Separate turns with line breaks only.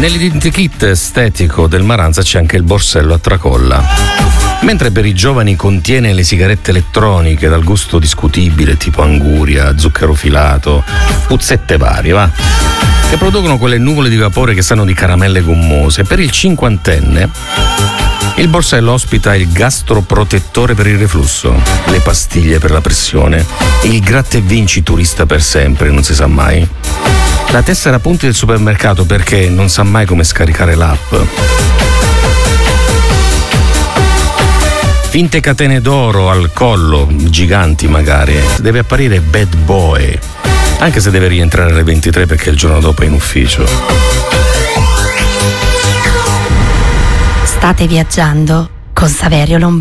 Nell'identikit estetico del Maranza c'è anche il borsello a tracolla. Mentre per i giovani contiene le sigarette elettroniche dal gusto discutibile, tipo anguria, zucchero filato, puzzette varie, va, che producono quelle nuvole di vapore che sanno di caramelle gommose, per il cinquantenne il borsello ospita il gastroprotettore per il reflusso, le pastiglie per la pressione, il gratta e vinci turista per sempre, non si sa mai, la tessera punti del supermercato perché non sa mai come scaricare l'app, finte catene d'oro al collo, giganti magari, deve apparire bad boy, anche se deve rientrare alle 23 perché il giorno dopo è in ufficio.
State viaggiando con Saverio Lombardi.